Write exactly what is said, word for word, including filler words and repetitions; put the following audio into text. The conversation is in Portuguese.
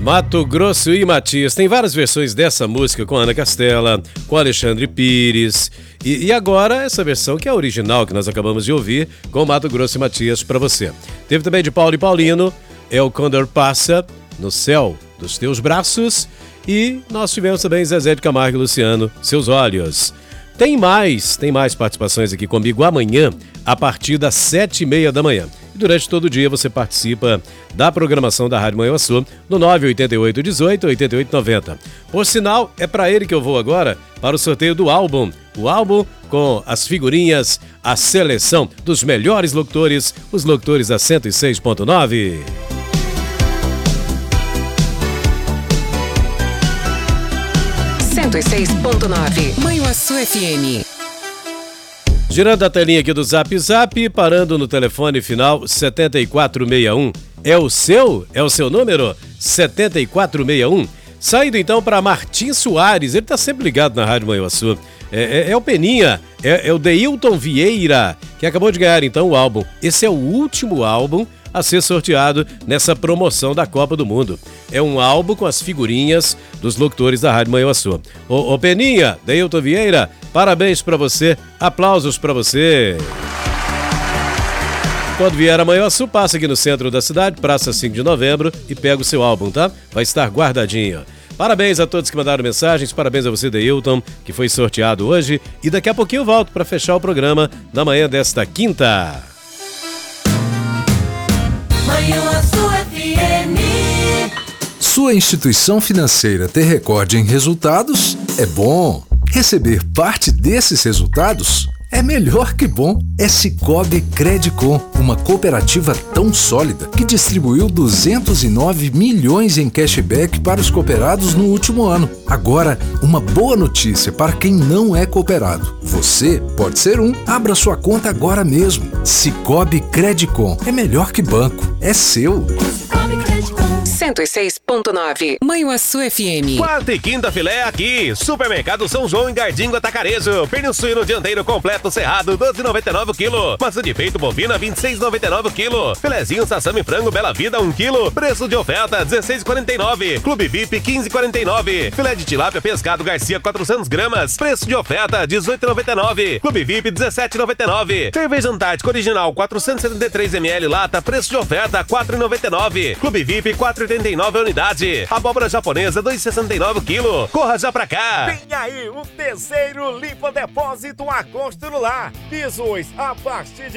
Mato Grosso e Matias. Tem várias versões dessa música com Ana Castela, com Alexandre Pires. E, e agora essa versão que é a original que nós acabamos de ouvir com Mato Grosso e Matias para você. Teve também de Paulo e Paulino, É o Condor Passa, No Céu dos Teus Braços. E nós tivemos também Zezé de Camargo e Luciano, Seus Olhos. Tem mais, tem mais participações aqui comigo amanhã, a partir das sete e meia da manhã. E durante todo o dia você participa da programação da Rádio Manhuaçu no nove oito oito, um oito, oito oito nove zero. Por sinal, é para ele que eu vou agora para o sorteio do álbum. O álbum com as figurinhas, a seleção dos melhores locutores, os locutores da cento e seis ponto nove. cento e seis ponto nove Manhuaçu F M. Girando a telinha aqui do Zap Zap, parando no telefone final setenta e quatro sessenta e um. É o seu? É o seu número? setenta e quatro sessenta e um. Saindo então para Martim Soares, ele tá sempre ligado na Rádio Manhuaçu. É, é, é o Peninha, é, é o Deilton Vieira, que acabou de ganhar então o álbum. Esse é o último álbum a ser sorteado nessa promoção da Copa do Mundo. É um álbum com as figurinhas dos locutores da Rádio Manhuaçu. Ô, ô Peninha, Deilton Vieira, parabéns pra você, aplausos pra você. Quando vier a Manhuaçu, passa aqui no centro da cidade, Praça cinco de Novembro, e pega o seu álbum, tá? Vai estar guardadinho. Parabéns a todos que mandaram mensagens, parabéns a você, Deilton, que foi sorteado hoje. E daqui a pouquinho eu volto para fechar o programa na manhã desta quinta. Manhuaçu F M. Sua instituição financeira ter recorde em resultados é bom. Receber parte desses resultados é melhor que bom. É Sicoob Credicom, uma cooperativa tão sólida que distribuiu duzentos e nove milhões em cashback para os cooperados no último ano. Agora, uma boa notícia para quem não é cooperado. Você pode ser um. Abra sua conta agora mesmo. Sicoob Credicom é melhor que banco. É seu. cento e seis ponto nove Manhuaçu F M. Quarta e quinta filé aqui. Supermercado São João em Gardingo Atacarejo. Pernil suíno dianteiro completo cerrado, doze reais e noventa e nove centavos o quilo. Maçã de peito bovina, vinte e seis reais e noventa e nove centavos o quilo. Filezinho sassami frango Bela Vida, um quilo. Preço de oferta, dezesseis reais e quarenta e nove centavos. Clube B I P, quinze reais e quarenta e nove centavos. Filé de tilápia pescado Garcia, quatrocentas gramas. Preço de oferta, dezoito reais e noventa e nove centavos. Clube V I P, dezessete reais e noventa e nove centavos. Cerveja Antártica original, quatrocentos e setenta e três mililitros lata. Preço de oferta, quatro reais e noventa e nove centavos. Clube V I P, quatro reais e oitenta e nove centavos a unidade. Abóbora japonesa, dois reais e sessenta e nove centavos o quilo. Corra já pra cá. Vem aí o terceiro limpa depósito a construir lá. Pisos a partir de